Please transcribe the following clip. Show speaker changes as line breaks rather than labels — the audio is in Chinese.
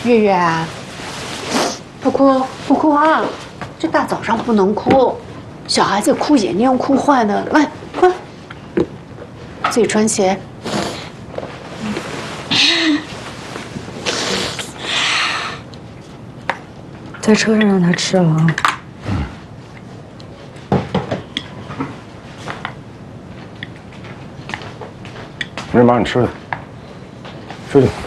月月，不哭不哭啊！这大早上不能哭，小孩子哭眼睛哭坏的。来，快，自己穿鞋。
在车上让他吃了啊。
没人帮你吃的，睡去。